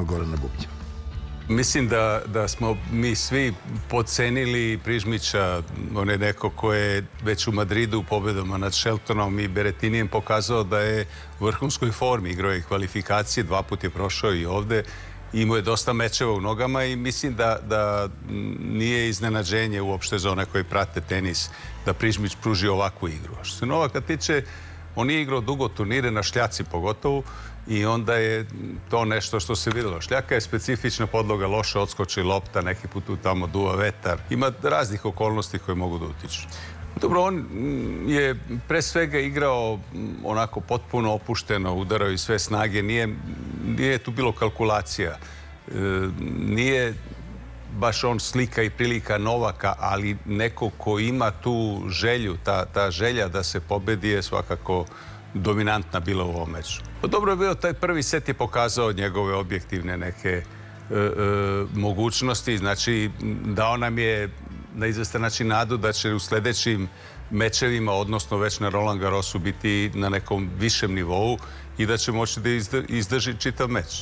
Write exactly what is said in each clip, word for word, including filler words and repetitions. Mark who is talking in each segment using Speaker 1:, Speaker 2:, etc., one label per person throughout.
Speaker 1: Gorana Bubnja.
Speaker 2: Mislim da, da smo mi svi podcenili Prižmića. On je neko ko je već u Madridu pobedama nad Sheltonom i Berettinijem pokazao da je u vrhunskoj formi. Igrao je kvalifikacije, dva put je prošao i ovde. Imao je dosta mečeva u nogama i mislim da, da nije iznenađenje uopšte za one koji prate tenis da Prižmić pruži ovakvu igru. A što se Novaka tiče, on je igrao dugo turnire na šljaci pogotovo i onda je to nešto što se videlo. Šljaka je specifična podloga, loše odskoči lopta, neki put tu tamo duva vetar. Ima raznih okolnosti koje mogu da utiču. Dobro, on je pre svega igrao onako potpuno opušteno, udarao i sve snage. Nije, nije tu bilo kalkulacija. E, nije baš on slika i prilika Novaka, ali neko ko ima tu želju, ta, ta želja da se pobedi je svakako dominantna bila u ovom meču. Dobro je bio, taj prvi set je pokazao njegove objektivne neke e, e, mogućnosti. Znači, dao nam je na izvestan način nadu da će u sledećim mečevima, odnosno već na Roland Garrosu, biti na nekom višem nivou i da će moći da izdrži čitav meč.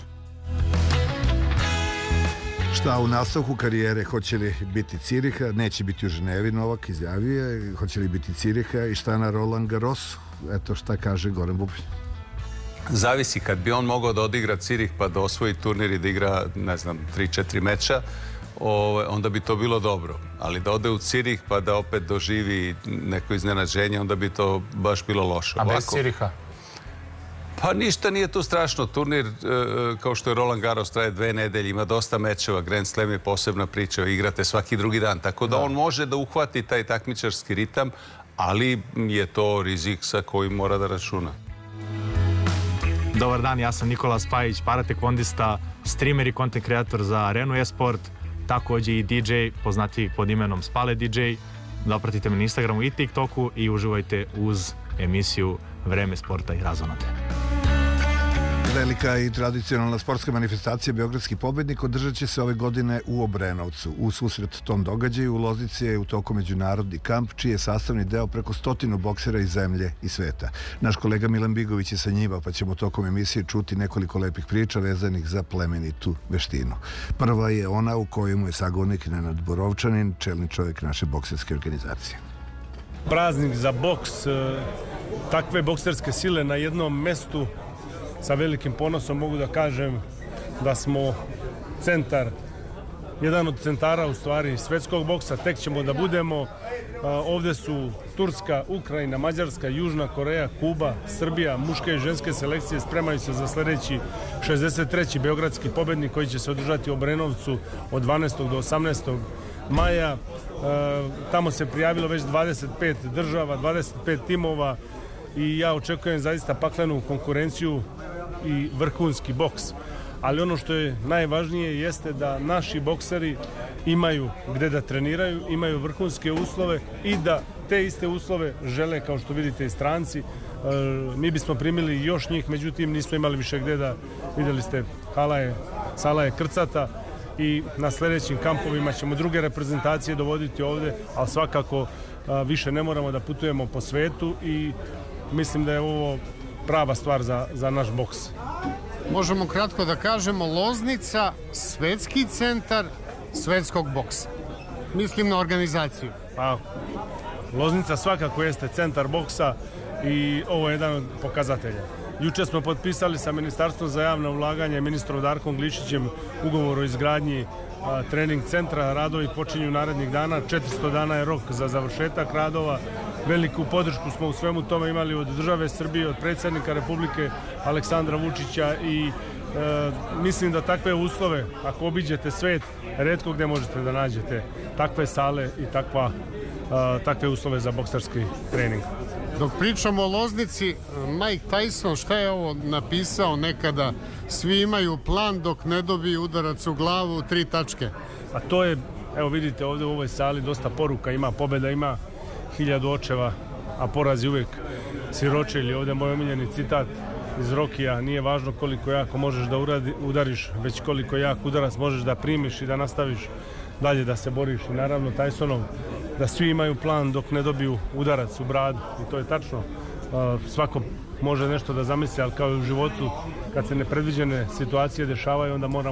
Speaker 1: Šta u nastavku karijere, hoće li biti Ciriha? Neće biti u Ženevi, Novak izjavio je. Hoće li biti Ciriha i šta na Roland Garrosu? Eto šta kaže Goran Bubnj.
Speaker 2: Zavisi, kad bi on mogao da odigra Cirih pa da osvoji turnir i da igra, ne znam, tri četiri meča, onda bi to bilo dobro. Ali da ode u Cirih pa da opet doživi neko iznenađenje, onda bi to baš bilo loše.
Speaker 3: A bez Ciriha?
Speaker 2: Pa ništa nije tu strašno. Turnir, kao što je Roland Garros, traje dve nedelje, ima dosta mečeva. Grand Slam je posebna priča, igrate svaki drugi dan. Tako da on može da uhvati taj takmičarski ritam, ali je to rizik sa kojim mora da računa.
Speaker 4: Dobar dan, ja sam Nikola Spajić, paratekvondista, streamer i content kreator za Arenu e-sport, takođe i di džej, poznati pod imenom Spale di džej. Da pratite me na Instagramu i TikToku i uživajte uz emisiju Vreme sporta i razonode.
Speaker 1: Velika i tradicionalna sportska manifestacija Beogradski pobednik održat će se ove godine u Obrenovcu. U susret tom događaju u Loznici je u toku međunarodni kamp, čiji je sastavni deo preko stotinu boksera iz zemlje i sveta. Naš kolega Milan Bigović je sa njima, pa ćemo tokom emisije čuti nekoliko lepih priča vezanih za plemenitu veštinu. Prva je ona u kojemu je sagovornik Nenad Borovčanin, čelni čovjek naše bokserske organizacije.
Speaker 5: Praznik za boks, takve bokserske sile na jednom mestu. Sa velikim ponosom mogu da kažem da smo centar, jedan od centara u stvari svetskog boksa, tek ćemo da budemo. Ovde su Turska, Ukrajina, Mađarska, Južna Koreja, Kuba, Srbija, muške i ženske selekcije spremaju se za sledeći šezdeset treći Beogradski pobednik koji će se održati u Obrenovcu od dvanaestog do osamnaestog maja. Tamo se prijavilo već dvadeset pet država, dvadeset pet timova i ja očekujem zaista paklenu konkurenciju i vrhunski boks. Ali ono što je najvažnije jeste da naši bokseri imaju gde da treniraju, imaju vrhunske uslove i da te iste uslove žele, kao što vidite, i stranci. Mi bismo primili još njih, međutim nismo imali više gde da, videli ste, hala je, sala je krcata i na sledećim kampovima ćemo druge reprezentacije dovoditi ovde, ali svakako više ne moramo da putujemo po svetu i mislim da je ovo prava stvar za, za naš boks.
Speaker 3: Možemo kratko da kažemo Loznica, svetski centar svetskog boksa. Mislim na organizaciju.
Speaker 5: Pa, Loznica svakako jeste centar boksa i ovo je jedan od pokazatelja. Juče smo potpisali sa Ministarstvom za javno ulaganje, ministrom Darkom Glišićem, ugovor o izgradnji a, trening centra. Radovi počinju narednih dana, četiristo dana je rok za završetak radova. Veliku podršku smo u svemu tome imali od države Srbije, od predsjednika Republike Aleksandra Vučića i e, mislim da takve uslove, ako obiđete svet, retko gde možete da nađete takve sale i takva, a, takve uslove za bokserski trening.
Speaker 3: Dok pričamo o Loznici, Mike Tyson, šta je ovo napisao nekada? Svi imaju plan dok ne dobiju udarac u glavu, tri tačke.
Speaker 5: A to je, evo vidite ovde u ovoj sali dosta poruka ima, pobeda ima hiljadu očeva, a porazi uvijek siroče. Ili ovdje moj omiljeni citat iz Rokija: nije važno koliko jako možeš da uradi, udariš, već koliko jak udarac možeš da primiš i da nastaviš dalje da se boriš. I naravno Tysonov da svi imaju plan dok ne dobiju udarac u bradu, i to je tačno. Svako može nešto da zamisli, ali kao i u životu, kad se nepredviđene situacije dešavaju, onda moramo